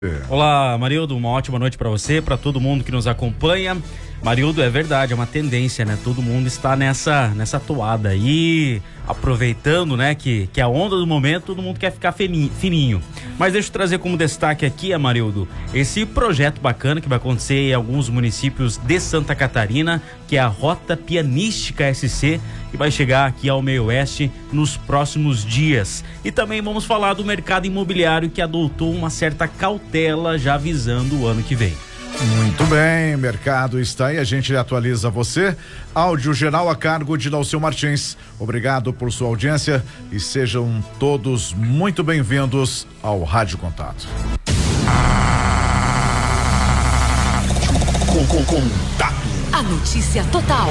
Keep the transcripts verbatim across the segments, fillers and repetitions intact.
Olá, Marildo, uma ótima noite para você, para todo mundo que nos acompanha. Marildo, é verdade, é uma tendência, né? Todo mundo está nessa, nessa toada aí, aproveitando, né? Que, que a onda do momento, todo mundo quer ficar fininho. Mas deixa eu trazer como destaque aqui, Marildo, esse projeto bacana que vai acontecer em alguns municípios de Santa Catarina, que é a Rota Pianística S C, que vai chegar aqui ao Meio Oeste nos próximos dias. E também vamos falar do mercado imobiliário, que adotou uma certa cautela já visando o ano que vem. Muito bem, mercado está aí, a gente atualiza você. Áudio geral a cargo de Dalceu Martins. Obrigado por sua audiência e sejam todos muito bem-vindos ao Rádio Contato. Com, com, contato. A notícia total.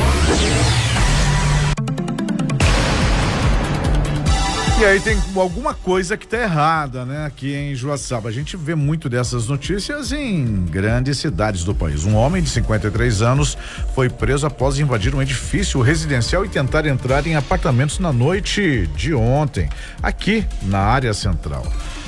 E aí tem alguma coisa que tá errada, né? Aqui em Joaçaba. A gente vê muito dessas notícias em grandes cidades do país. Um homem de cinquenta e três anos foi preso após invadir um edifício residencial e tentar entrar em apartamentos na noite de ontem, aqui na área central.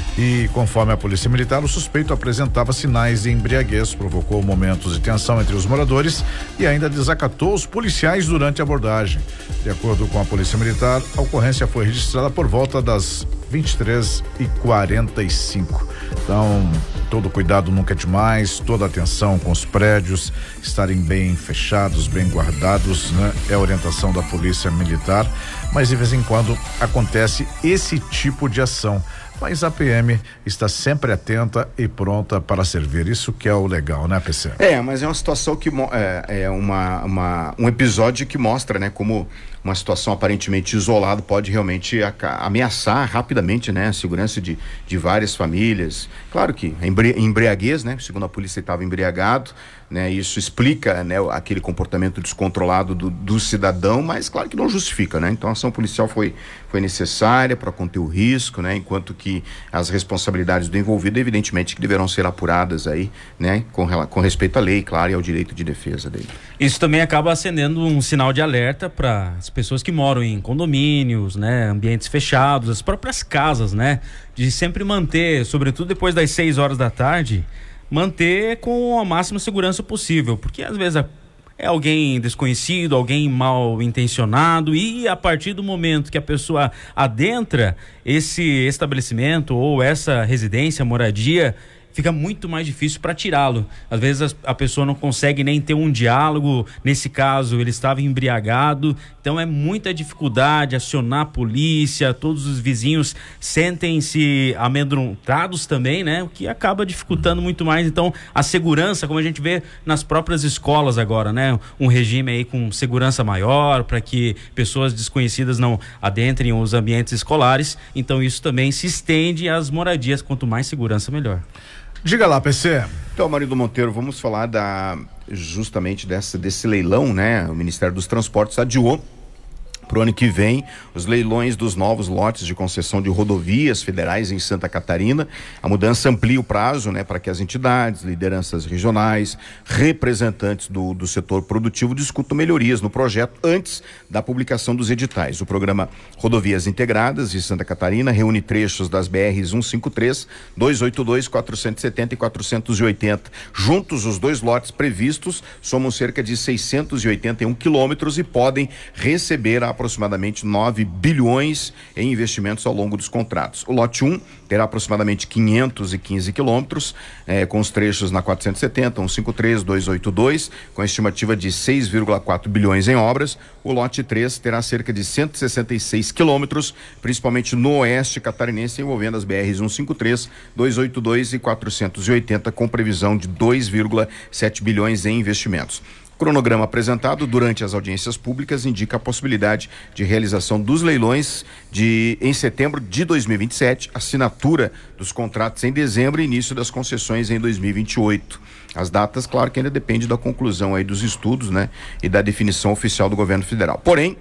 E conforme a polícia militar, o suspeito apresentava sinais de embriaguez, provocou momentos de tensão entre os moradores e ainda desacatou os policiais durante a abordagem. De acordo com a polícia militar, a ocorrência foi registrada por volta das vinte e três e quarenta e cinco. Então, todo cuidado nunca é demais, toda atenção com os prédios estarem bem fechados, bem guardados, né? É a orientação da polícia militar, mas de vez em quando acontece esse tipo de ação. Mas a P M está sempre atenta e pronta para servir. Isso que é o legal, né, P C? É, mas é uma situação que é, é uma, uma, um episódio que mostra, né, como uma situação aparentemente isolada pode realmente ameaçar rapidamente, né, a segurança de, de várias famílias. Claro que a embriaguez, né, segundo a polícia, ele estava embriagado, né, isso explica, né, aquele comportamento descontrolado do, do cidadão, mas claro que não justifica, né, então a ação policial foi, foi necessária para conter o risco, né, enquanto que as responsabilidades do envolvido, evidentemente, que deverão ser apuradas aí, né, com, com respeito à lei, claro, e ao direito de defesa dele. Isso também acaba acendendo um sinal de alerta para as pessoas que moram em condomínios, né, ambientes fechados, as próprias casas, né, de sempre manter, sobretudo depois das seis horas da tarde, manter com a máxima segurança possível, porque às vezes é alguém desconhecido, alguém mal intencionado, e a partir do momento que a pessoa adentra esse estabelecimento ou essa residência, moradia, fica muito mais difícil para tirá-lo. Às vezes a, a pessoa não consegue nem ter um diálogo. Nesse caso, ele estava embriagado, então é muita dificuldade acionar a polícia. Todos os vizinhos sentem-se amedrontados também, né? O que acaba dificultando muito mais, então, a segurança, como a gente vê nas próprias escolas agora, né? Um regime aí com segurança maior para que pessoas desconhecidas não adentrem os ambientes escolares. Então isso também se estende às moradias. Quanto mais segurança, melhor. Diga lá, P C. Então, Marildo Monteiro, vamos falar da, justamente dessa, desse leilão, né? O Ministério dos Transportes adiou para o ano que vem os leilões dos novos lotes de concessão de rodovias federais em Santa Catarina. A mudança amplia o prazo, né, para que as entidades, lideranças regionais, representantes do, do setor produtivo discutam melhorias no projeto antes da publicação dos editais. O programa Rodovias Integradas de Santa Catarina reúne trechos das B Rs cento e cinquenta e três, duzentos e oitenta e dois, quatrocentos e setenta e quatrocentos e oitenta. Juntos, os dois lotes previstos somam cerca de seiscentos e oitenta e um quilômetros e podem receber a aproximadamente nove bilhões em investimentos ao longo dos contratos. O lote um terá aproximadamente quinhentos e quinze quilômetros, eh, com os trechos na quatrocentos e setenta, cento e cinquenta e três, duzentos e oitenta e dois, com a estimativa de seis vírgula quatro bilhões em obras. O lote três terá cerca de cento e sessenta e seis quilômetros, principalmente no oeste catarinense, envolvendo as B Rs cento e cinquenta e três, duzentos e oitenta e dois e quatrocentos e oitenta, com previsão de dois vírgula sete bilhões em investimentos. O cronograma apresentado durante as audiências públicas indica a possibilidade de realização dos leilões de, em setembro de dois mil e vinte e sete, assinatura dos contratos em dezembro e início das concessões em dois mil e vinte e oito. As datas, claro que ainda depende da conclusão aí dos estudos, né, e da definição oficial do governo federal. Porém,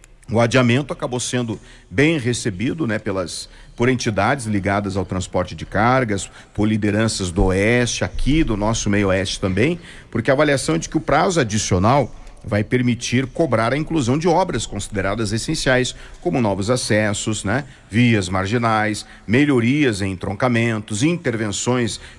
o adiamento acabou sendo bem recebido, né, pelas, por entidades ligadas ao transporte de cargas, por lideranças do Oeste, aqui do nosso meio Oeste também, porque a avaliação é de que o prazo adicional vai permitir cobrar a inclusão de obras consideradas essenciais, como novos acessos, né? Vias marginais, melhorias em entroncamentos, intervenções